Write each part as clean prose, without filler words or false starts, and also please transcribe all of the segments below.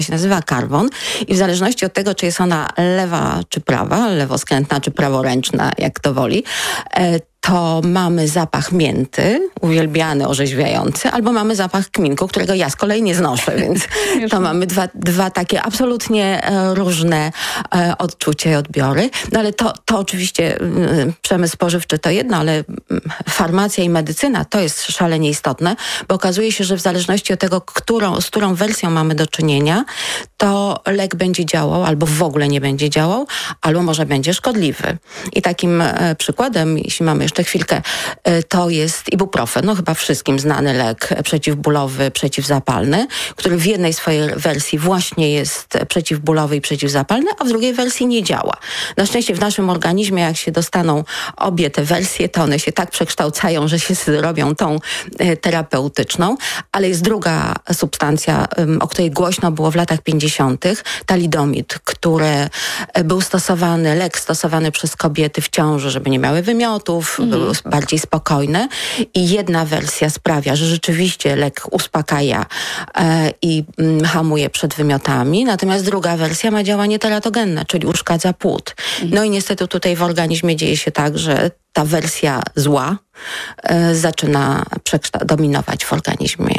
się nazywa Carvon i w zależności od tego, czy jest ona lewa czy prawa, lewoskrętna czy praworęczna, jak to woli, to mamy zapach mięty, uwielbiany, orzeźwiający, albo mamy zapach kminku, którego ja z kolei nie znoszę, więc to mamy dwa takie absolutnie różne odczucia i odbiory. No ale to oczywiście przemysł spożywczy to jedno, ale farmacja i medycyna to jest szalenie istotne, bo okazuje się, że w zależności od tego, z którą wersją mamy do czynienia, to lek będzie działał, albo w ogóle nie będzie działał, albo może będzie szkodliwy. I takim przykładem, jeśli mamy jeszcze chwilkę, to jest ibuprofen. No chyba wszystkim znany lek przeciwbólowy, przeciwzapalny, który w jednej swojej wersji właśnie jest przeciwbólowy i przeciwzapalny, a w drugiej wersji nie działa. Na szczęście w naszym organizmie, jak się dostaną obie te wersje, to one się tak przekształcają, że się robią tą terapeutyczną, ale jest druga substancja, o której głośno było w latach 50., talidomid, który był stosowany, lek stosowany przez kobiety w ciąży, żeby nie miały wymiotów, były bardziej spokojne i jedna wersja sprawia, że rzeczywiście lek uspokaja i hamuje przed wymiotami, natomiast druga wersja ma działanie teratogenne, czyli uszkadza płód. No i niestety tutaj w organizmie dzieje się tak, że ta wersja zła zaczyna dominować w organizmie.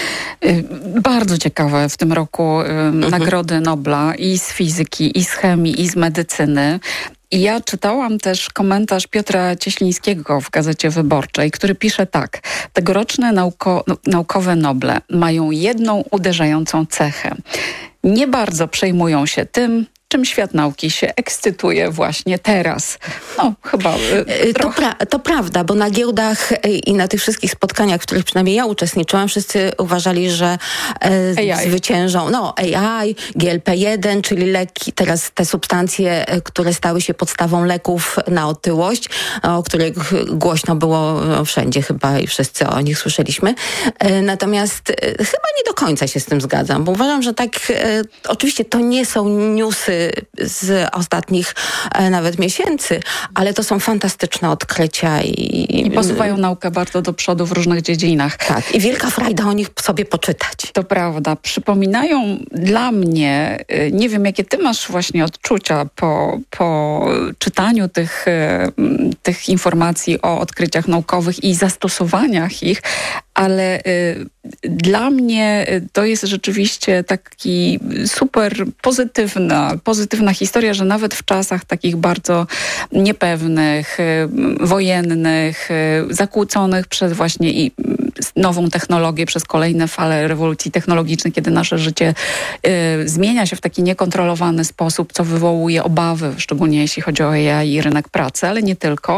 Bardzo ciekawe w tym roku Nagrody Nobla i z fizyki, i z chemii, i z medycyny. I ja czytałam też komentarz Piotra Cieślińskiego w Gazecie Wyborczej, który pisze tak. Tegoroczne naukowe Noble mają jedną uderzającą cechę. Nie bardzo przejmują się tym, czym świat nauki się ekscytuje właśnie teraz. No, chyba to prawda, bo na giełdach i na tych wszystkich spotkaniach, w których przynajmniej ja uczestniczyłam, wszyscy uważali, że zwyciężą AI, GLP-1, czyli leki, teraz te substancje, które stały się podstawą leków na otyłość, o których głośno było wszędzie chyba i wszyscy o nich słyszeliśmy. Natomiast chyba nie do końca się z tym zgadzam, bo uważam, że tak, oczywiście to nie są newsy z ostatnich nawet miesięcy, ale to są fantastyczne odkrycia i posuwają naukę bardzo do przodu w różnych dziedzinach. Tak, i wielka frajda o nich sobie poczytać. To prawda. Przypominają dla mnie, nie wiem jakie ty masz właśnie odczucia po czytaniu tych informacji o odkryciach naukowych i zastosowaniach ich, ale dla mnie to jest rzeczywiście taki super pozytywna historia, że nawet w czasach takich bardzo niepewnych, wojennych, zakłóconych przez właśnie i nową technologię, przez kolejne fale rewolucji technologicznej, kiedy nasze życie zmienia się w taki niekontrolowany sposób, co wywołuje obawy, szczególnie jeśli chodzi o AI i rynek pracy, ale nie tylko,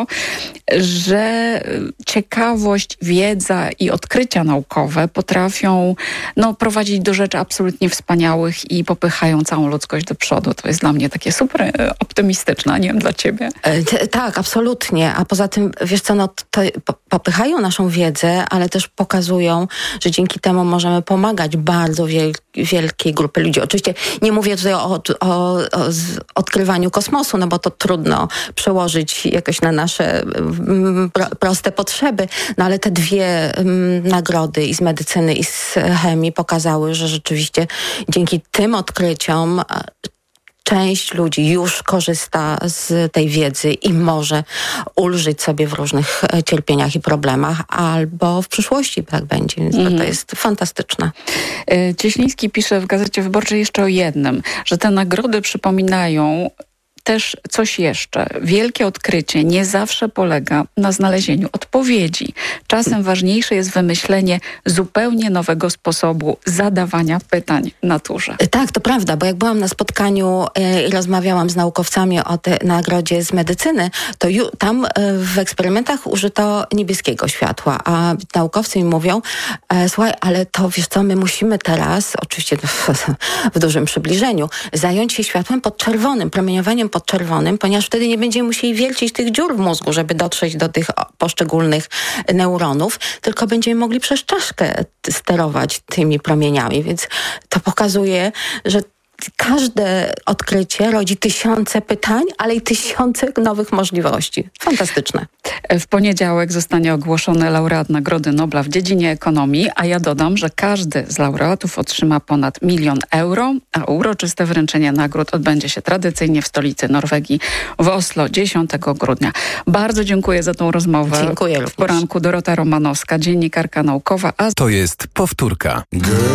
że ciekawość, wiedza i odkrycia naukowe potrafią prowadzić do rzeczy absolutnie wspaniałych i popychają całą ludzkość do przodu. To jest dla mnie takie super optymistyczne, nie wiem, dla ciebie. Tak, absolutnie. A poza tym, wiesz co, to popychają naszą wiedzę, ale też pokazują, że dzięki temu możemy pomagać bardzo wielkiej grupy ludzi. Oczywiście nie mówię tutaj o odkrywaniu kosmosu, bo to trudno przełożyć jakoś na nasze proste potrzeby, ale te dwie nagrody i z medycyny, i z chemii pokazały, że rzeczywiście dzięki tym odkryciom część ludzi już korzysta z tej wiedzy i może ulżyć sobie w różnych cierpieniach i problemach, albo w przyszłości tak będzie. Więc to jest fantastyczne. Cieśliński pisze w Gazecie Wyborczej jeszcze o jednym, że te nagrody przypominają też coś jeszcze. Wielkie odkrycie nie zawsze polega na znalezieniu odpowiedzi. Czasem ważniejsze jest wymyślenie zupełnie nowego sposobu zadawania pytań naturze. Tak, to prawda, bo jak byłam na spotkaniu i rozmawiałam z naukowcami o tej nagrodzie z medycyny, to tam w eksperymentach użyto niebieskiego światła, a naukowcy mi mówią, słuchaj, ale to wiesz co, my musimy teraz, oczywiście w dużym przybliżeniu, zająć się światłem podczerwonym, promieniowaniem podczerwonym, ponieważ wtedy nie będziemy musieli wiercić tych dziur w mózgu, żeby dotrzeć do tych poszczególnych neuronów, tylko będziemy mogli przez czaszkę sterować tymi promieniami, więc to pokazuje, że każde odkrycie rodzi tysiące pytań, ale i tysiące nowych możliwości. Fantastyczne. W poniedziałek zostanie ogłoszony laureat Nagrody Nobla w dziedzinie ekonomii, a ja dodam, że każdy z laureatów otrzyma ponad 1 000 000 euro, a uroczyste wręczenie nagród odbędzie się tradycyjnie w stolicy Norwegii w Oslo 10 grudnia. Bardzo dziękuję za tą rozmowę. Dziękuję również. W poranku Dorota Romanowska, dziennikarka naukowa. To jest powtórka.